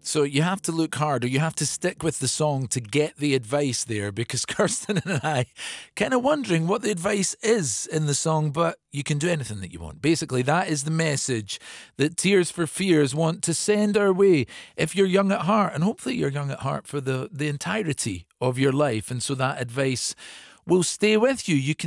So you have to look hard, or you have to stick with the song to get the advice there, because Kirsten and I kind of wondering what the advice is in the song, but you can do anything that you want. Basically, that is the message that Tears for Fears want to send our way if you're young at heart, and hopefully you're young at heart for the entirety of your life, and so that advice will stay with you. You can